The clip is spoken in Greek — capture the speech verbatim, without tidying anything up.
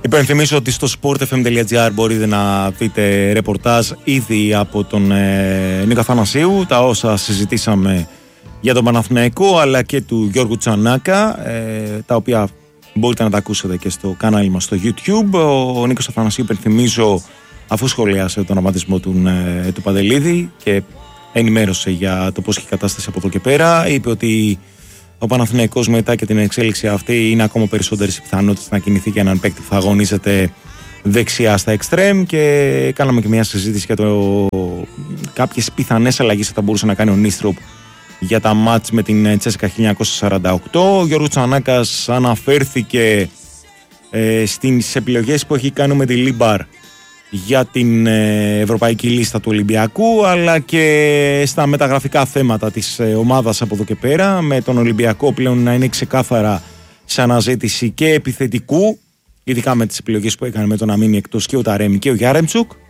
Υπενθυμίσω ότι στο sport f m dot g r μπορείτε να δείτε ρεπορτάζ ήδη από τον ε, Νίκο Αθανασίου, τα όσα συζητήσαμε για τον Παναθηναϊκό αλλά και του Γιώργου Τσανάκα, ε, τα οποία μπορείτε να τα ακούσετε και στο κανάλι μας στο YouTube. Ο Νίκος Αθανασίου, υπενθυμίζω, αφού σχολιάσε τον τραυματισμό του, ε, του Παντελίδη και ενημέρωσε για το πώς έχει κατάσταση από εδώ και πέρα, είπε ότι ο Παναθηναϊκός μετά και την εξέλιξη αυτή είναι ακόμα περισσότερες οι πιθανότητες να κινηθεί για έναν παίκτη που θα αγωνίζεται δεξιά στα εξτρέμ, και κάναμε και μια συζήτηση για το κάποιες πιθανές αλλαγές θα μπορούσε να κάνει ο Νίστροπ για τα μάτς με την Τσέσκα χίλια εννιακόσια σαράντα οκτώ. Ο Γιώργος Τσανάκας αναφέρθηκε ε, στις επιλογές που έχει κάνει με τη Λίμπαρ για την ε, ευρωπαϊκή λίστα του Ολυμπιακού, αλλά και στα μεταγραφικά θέματα της ε, ομάδας από εδώ και πέρα, με τον Ολυμπιακό πλέον να είναι ξεκάθαρα σε αναζήτηση και επιθετικού, ειδικά με τις επιλογές που έκανε με το να μείνει εκτός και ο Ταρέμι και ο Γιάρεμτσουκ.